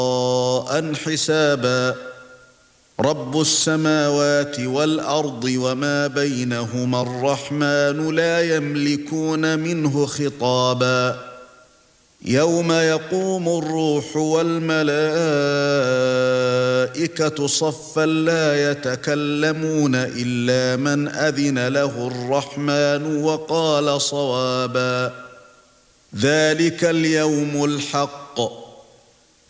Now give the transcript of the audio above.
حسابا رب السماوات والأرض وما بينهما الرحمن لا يملكون منه خطابا يوم يقوم الروح والملائكة صفا لا يتكلمون إلا من أذن له الرحمن وقال صوابا ذلك اليوم الحق